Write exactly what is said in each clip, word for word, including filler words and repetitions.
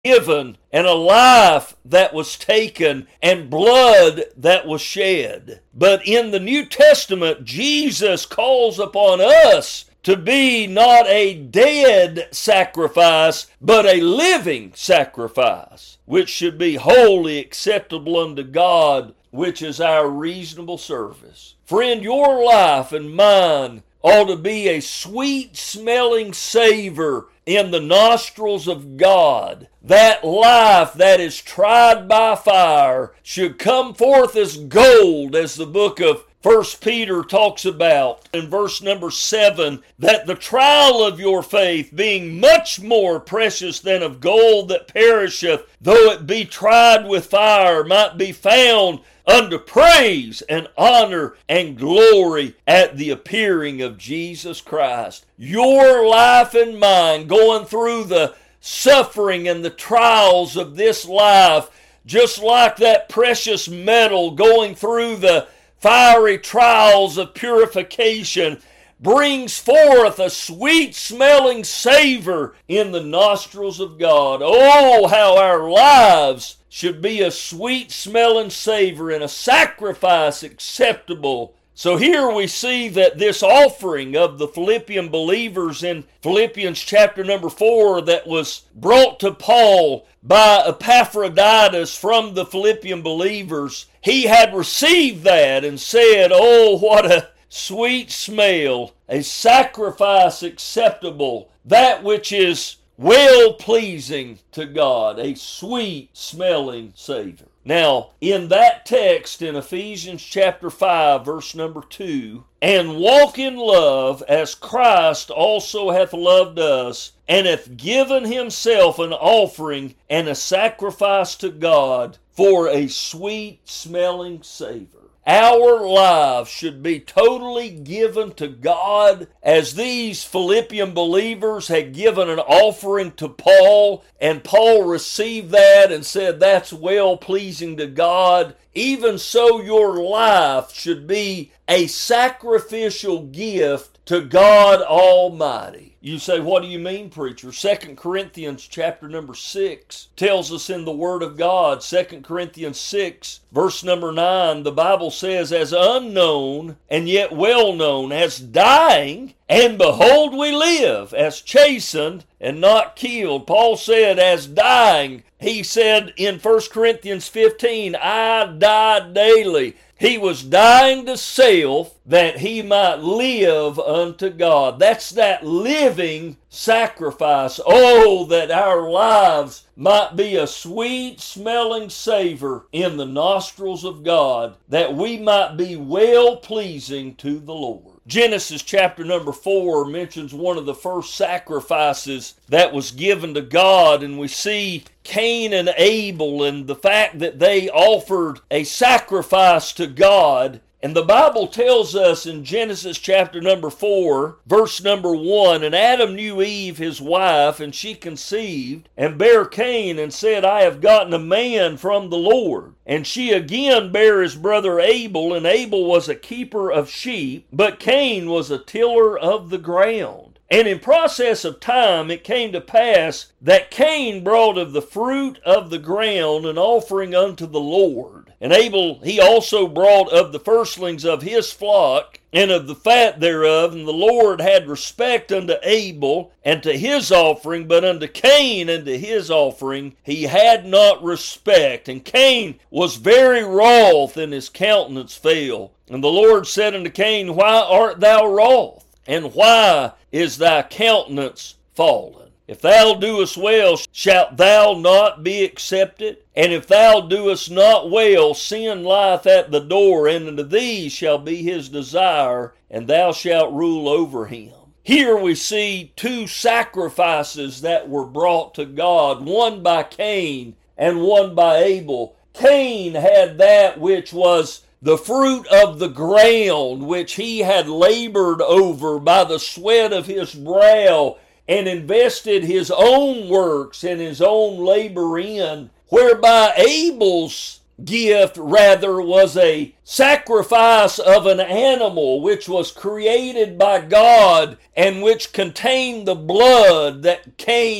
given, and a life that was taken, and blood that was shed. But in the New Testament, Jesus calls upon us to be not a dead sacrifice, but a living sacrifice, which should be wholly acceptable unto God, which is our reasonable service. Friend, your life and mine ought to be a sweet-smelling savor in the nostrils of God. That life that is tried by fire should come forth as gold, as the book of First Peter talks about in verse number seven, that the trial of your faith, being much more precious than of gold that perisheth, though it be tried with fire, might be found unto praise and honor and glory at the appearing of Jesus Christ. Your life and mine going through the suffering and the trials of this life, just like that precious metal going through the fiery trials of purification, brings forth a sweet-smelling savor in the nostrils of God. Oh, how our lives should be a sweet-smelling savor and a sacrifice acceptable. So here we see that this offering of the Philippian believers in Philippians chapter number four that was brought to Paul by Epaphroditus from the Philippian believers, he had received that and said, oh, what a sweet smell, a sacrifice acceptable, that which is well-pleasing to God, a sweet-smelling savor. Now, in that text in Ephesians chapter five, verse number two, and walk in love as Christ also hath loved us, and hath given himself an offering and a sacrifice to God for a sweet-smelling savor. Our lives should be totally given to God, as these Philippian believers had given an offering to Paul, and Paul received that and said, that's well-pleasing to God. Even so, your life should be a sacrificial gift to God Almighty. You say, what do you mean, preacher? Second Corinthians chapter number six tells us in the Word of God, Second Corinthians six, verse number nine, the Bible says, as unknown and yet well known, as dying, and behold we live, as chastened and not killed. Paul said, as dying. He said in First Corinthians fifteen, I die daily. He was dying to self that he might live unto God. That's that living sacrifice. Oh, that our lives might be a sweet-smelling savor in the nostrils of God, that we might be well-pleasing to the Lord. Genesis chapter number four mentions one of the first sacrifices that was given to God, and we see Cain and Abel and the fact that they offered a sacrifice to God. And the Bible tells us in Genesis chapter number four, verse number one, and Adam knew Eve his wife, and she conceived, and bare Cain, and said, I have gotten a man from the Lord. And she again bare his brother Abel, and Abel was a keeper of sheep, but Cain was a tiller of the ground. And in process of time it came to pass that Cain brought of the fruit of the ground an offering unto the Lord. And Abel he also brought of the firstlings of his flock, and of the fat thereof. And the Lord had respect unto Abel and to his offering, but unto Cain and to his offering he had not respect. And Cain was very wroth, and his countenance fell. And the Lord said unto Cain, why art thou wroth? And why is thy countenance fallen? If thou doest well, shalt thou not be accepted? And if thou doest not well, sin lieth at the door, and unto thee shall be his desire, and thou shalt rule over him. Here we see two sacrifices that were brought to God, one by Cain and one by Abel. Cain had that which was the fruit of the ground, which he had labored over by the sweat of his brow, and invested his own works and his own labor in, whereby Abel's gift rather was a sacrifice of an animal which was created by God and which contained the blood that came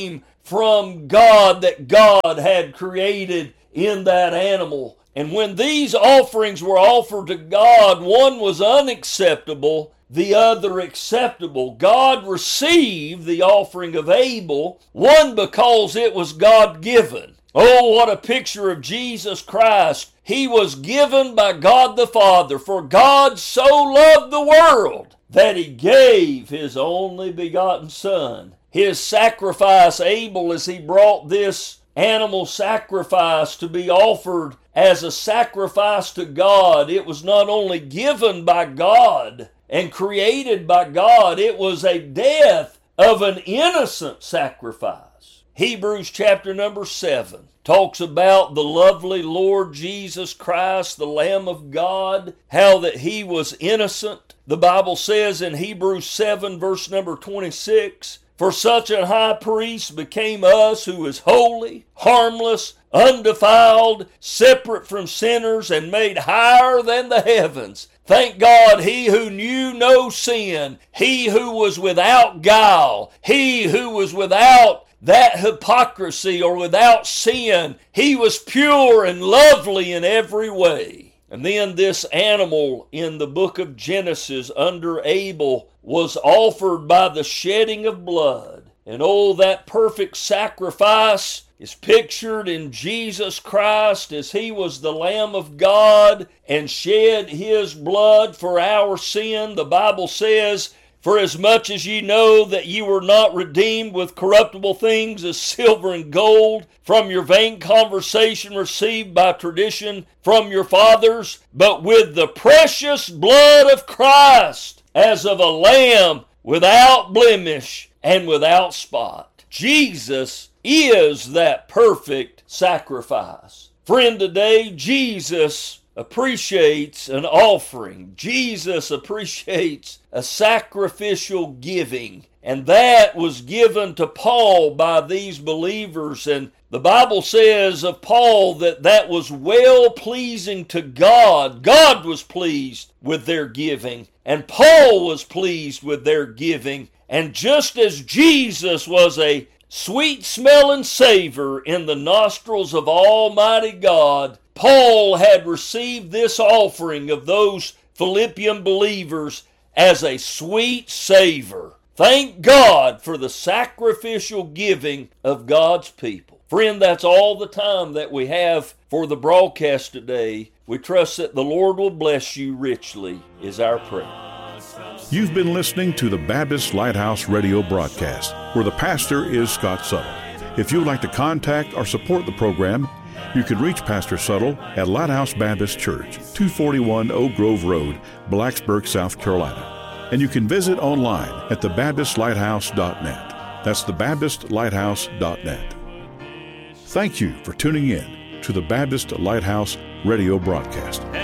from God that God had created in that animal. And when these offerings were offered to God, one was unacceptable, the other acceptable. God received the offering of Abel, one because it was God-given. Oh, what a picture of Jesus Christ. He was given by God the Father, for God so loved the world that he gave his only begotten Son. His sacrifice, Abel, as he brought this animal sacrifice to be offered as a sacrifice to God, it was not only given by God and created by God, it was a death of an innocent sacrifice. Hebrews chapter number seven talks about the lovely Lord Jesus Christ, the Lamb of God, how that he was innocent. The Bible says in Hebrews seven verse number twenty-six, "For such a high priest became us who is holy, harmless, undefiled, separate from sinners, and made higher than the heavens." Thank God, he who knew no sin, he who was without guile, he who was without that hypocrisy or without sin, he was pure and lovely in every way. And then this animal in the book of Genesis under Abel was offered by the shedding of blood. And oh, that perfect sacrifice is pictured in Jesus Christ as he was the Lamb of God and shed his blood for our sin. The Bible says, "For as much as ye know that ye were not redeemed with corruptible things as silver and gold from your vain conversation received by tradition from your fathers, but with the precious blood of Christ, as of a lamb without blemish and without spot." Jesus is that perfect sacrifice. Friend, today Jesus appreciates an offering. Jesus appreciates a sacrificial giving. And that was given to Paul by these believers. And the Bible says of Paul that that was well-pleasing to God. God was pleased with their giving. And Paul was pleased with their giving. And just as Jesus was a sweet-smelling savor in the nostrils of Almighty God, Paul had received this offering of those Philippian believers as a sweet savor. Thank God for the sacrificial giving of God's people. Friend, that's all the time that we have for the broadcast today. We trust that the Lord will bless you richly, is our prayer. You've been listening to the Baptist Lighthouse Radio broadcast, where the pastor is Scott Suttle. If you would like to contact or support the program, you can reach Pastor Suttle at Lighthouse Baptist Church, two forty-one Oak Grove Road, Blacksburg, South Carolina. And you can visit online at the baptist lighthouse dot net. That's the baptist lighthouse dot net. Thank you for tuning in to the Baptist Lighthouse Radio broadcast.